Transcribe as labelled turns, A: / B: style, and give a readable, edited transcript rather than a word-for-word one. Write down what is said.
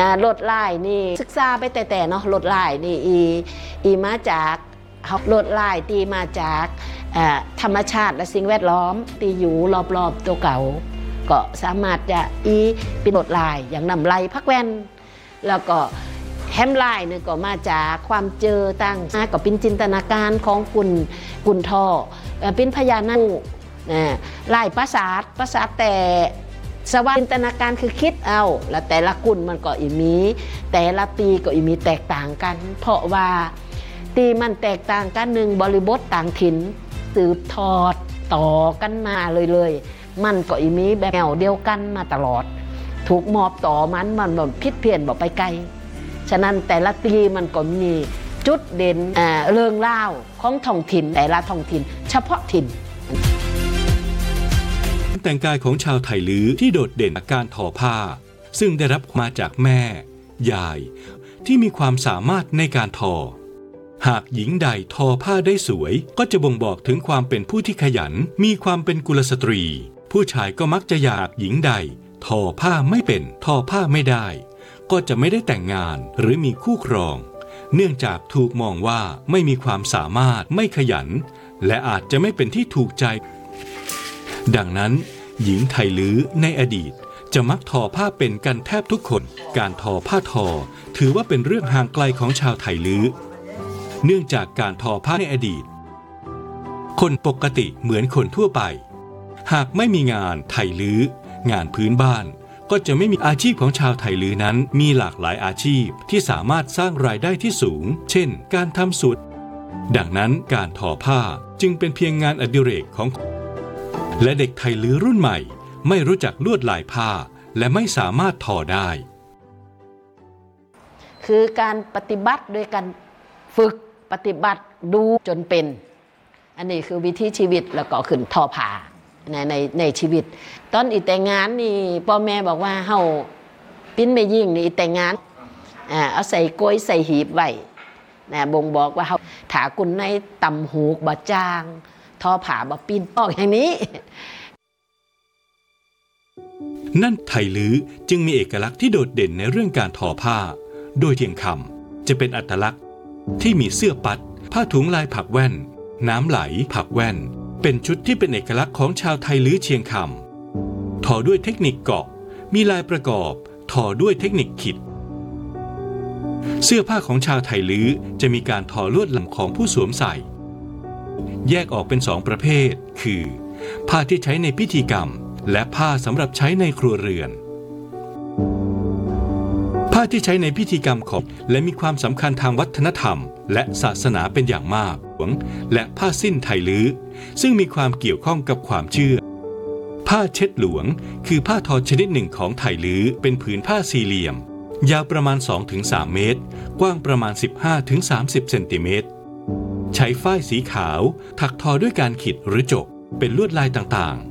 A: ลวดลายนี่ศึกษาไปแต่เนาะลวดลายนี่อีมาจากลวดลายตีมาจากธรรมชาติและสิ่งแวดล้อมตีอยู่รอบๆตัวเก่าก็สามารถจะเป็นลวดลายอย่างนำไรพักแว่นแล้วก็แฮมลายนี่ก็มาจากความเจอตั้งก็เป็นจินตนาการของกุนท่อเป็นพญานาคลายปราสาทแต่สวรรค์จินตนาการคือคิดเอาแล้วแต่ละกุนมันก็มีแต่ละตีก็มีแตกต่างกันเพราะว่าตีมันแตกต่างกันหนึ่งบริบทต่างถิ่นสืบทอดต่อกันมาเลยมันก็มีแบบแนวเดียวกันมาตลอดถูกมอบต่อมันแบบพิษเพี้ยนบอกไปไกลฉะนั้นแต่ละตีมันก็มีจุดเด่นเรื่องเล่าของท้องถิ่นแต่ละท้องถิ่นเฉพาะถิ่น
B: แต่งกายของชาวไทลื้อที่โดดเด่นจากการทอผ้าซึ่งได้รับมาจากแม่ยายที่มีความสามารถในการทอหากหญิงใดทอผ้าได้สวยก็จะบ่งบอกถึงความเป็นผู้ที่ขยันมีความเป็นกุลสตรีผู้ชายก็มักจะอยากหญิงใดทอผ้าไม่เป็นทอผ้าไม่ได้ก็จะไม่ได้แต่งงานหรือมีคู่ครองเนื่องจากถูกมองว่าไม่มีความสามารถไม่ขยันและอาจจะไม่เป็นที่ถูกใจดังนั้นหญิงไทลื้อในอดีตจะมักทอผ้าเป็นกันแทบทุกคนการทอผ้าทอถือว่าเป็นเรื่องห่างไกลของชาวไทลื้อเนื่องจากการทอผ้าในอดีตคนปกติเหมือนคนทั่วไปหากไม่มีงานไทลื้องานพื้นบ้านก็จะไม่มีอาชีพของชาวไทลื้อนั้นมีหลากหลายอาชีพที่สามารถสร้างรายได้ที่สูงเช่นการทำสวนดังนั้นการทอผ้าจึงเป็นเพียงงานอดิเรกของและเด็กไทลื้อรุ่นใหม่ไม่รู้จักลวดลายผ้าและไม่สามารถทอได้
A: คือการปฏิบัติโดยการฝึกปฏิบัติดูจนเป็นอันนี้คือวิถีชีวิตแล้วก็ขึ้นทอผ้าในชีวิตตอนอีแต่งงานนี่พ่อแม่บอกว่าเฮาปิ้นไม่ยิ่งนี่อีแต่งงานเอาใส่กล้วยใส่หีบไว้บ่งบอกว่าเฮาถากุนในตำหูบ่จางทอผ้าบ่ปิ้นออกอย่างนี้
B: นั่นไทลื้อจึงมีเอกลักษณ์ที่โดดเด่นในเรื่องการทอผ้าโดยเทียงคำจะเป็นอัตลักษณ์ที่มีเสื้อปัดผ้าถุงลายผักแว่นน้ำไหลผักแว่นเป็นชุดที่เป็นเอกลักษณ์ของชาวไทลื้อเชียงคำทอด้วยเทคนิคเกาะมีลายประกอบทอด้วยเทคนิคขิดเสื้อผ้าของชาวไทลื้อจะมีการทอลวดลายของผู้สวมใส่แยกออกเป็น2ประเภทคือผ้าที่ใช้ในพิธีกรรมและผ้าสำหรับใช้ในครัวเรือนผ้าที่ใช้ในพิธีกรรมของและมีความสำคัญทางวัฒนธรรมและศาสนาเป็นอย่างมากและผ้าสิ้นไทลื้อซึ่งมีความเกี่ยวข้องกับความเชื่อผ้าเช็ดหลวงคือผ้าทอชนิดหนึ่งของไทลื้อเป็นผืนผ้าสี่เหลี่ยมยาวประมาณ 2-3 เมตรกว้างประมาณ 15-30 เซนติเมตรใช้ฝ้ายสีขาวถักทอด้วยการขิดหรือจกเป็นลวดลายต่างๆ